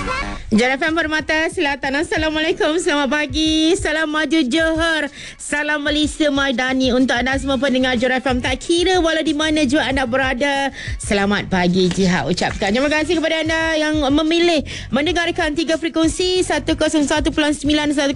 Johor FM Permata Selatan. Assalamualaikum, selamat pagi. Salam maju Johor, salam Malaysia Maidani untuk anda semua pendengar Johor FM. Tak kira walau di mana juga anda berada, selamat pagi Jihad ucapkan. Terima kasih kepada anda yang memilih mendengarkan 3 frekuensi 101.9, 105.3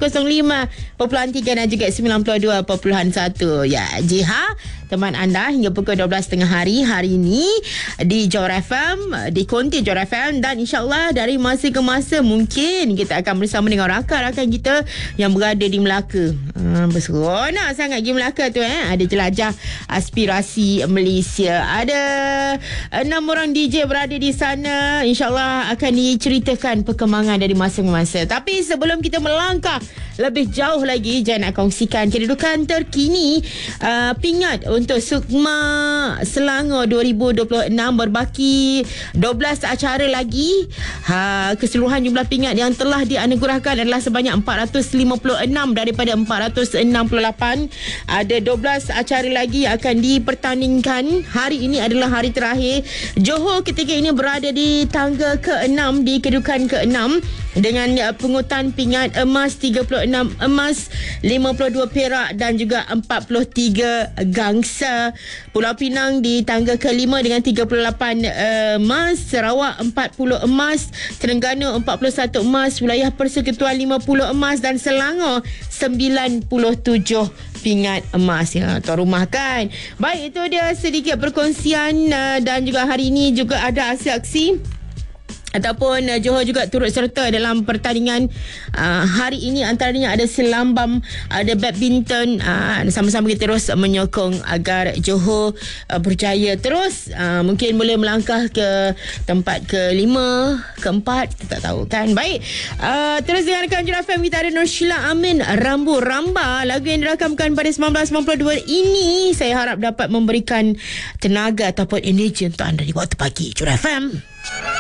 dan juga 92.1. Ya, Jihad teman anda hingga pukul 12.30 hari ini di Johor FM, di konti Johor FM, dan insyaAllah dari masa ke masa mungkin kita akan bersama dengan rakan-rakan kita yang berada di Melaka. Berseronok sangat pergi Melaka tu. Ada jelajah aspirasi Malaysia. Ada 6 orang DJ berada di sana. InsyaAllah akan diceritakan perkembangan dari masa ke masa. Tapi sebelum kita melangkah lebih jauh lagi, Jan nak kongsikan kedudukan terkini pingat untuk Sukma Selangor 2026. Berbaki 12 acara lagi. Keseluruhan jumlah pingat yang telah dianugerahkan adalah sebanyak 456 daripada 468. Ada 12 acara lagi akan dipertandingkan. Hari ini adalah hari terakhir. Johor ketika ini berada di tangga ke-6, di kedudukan ke-6 dengan pungutan pingat emas 36 emas, 52 perak dan juga 43 gangsa. Pulau Pinang di tangga ke-5 dengan 38 emas, Sarawak 40 emas, Terengganu 41 emas, Wilayah Persekutuan 50 emas dan Selangor 97 pingat emas. Ya, tuan rumah kan. Baik, itu dia sedikit perkongsian dan juga hari ini juga ada aksi-aksi ataupun Johor juga turut serta dalam pertandingan hari ini. Antaranya ada selambam, ada badminton. Sama-sama kita terus menyokong agar Johor berjaya terus. Mungkin boleh melangkah ke tempat ke-5, ke-4, kita tak tahu kan. Baik, terus dengarkan Johor FM. Kita ada Nur Sheila Amin, Rambu Ramba. Lagu yang dirakamkan pada 1992 ini saya harap dapat memberikan tenaga ataupun energi untuk anda di waktu pagi Johor FM.